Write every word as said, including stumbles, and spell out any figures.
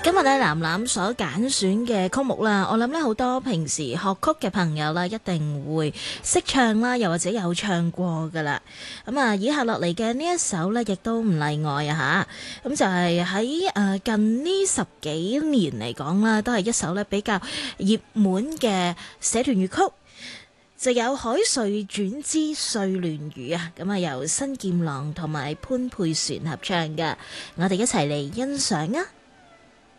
今日咧，藍藍所揀選嘅曲目啦，我諗咧好多平時學曲嘅朋友啦，一定會識唱啦，又或者有唱過噶啦。咁啊，以下落嚟嘅呢一首咧，亦都唔例外啊吓。咁就係喺誒近呢十幾年嚟講啦，都係一首咧比較熱門嘅社團粵曲。就有海瑞轉之睡鸞語啊，咁啊由新劍郎同埋潘佩璇合唱嘅，我哋一齊嚟欣賞啊！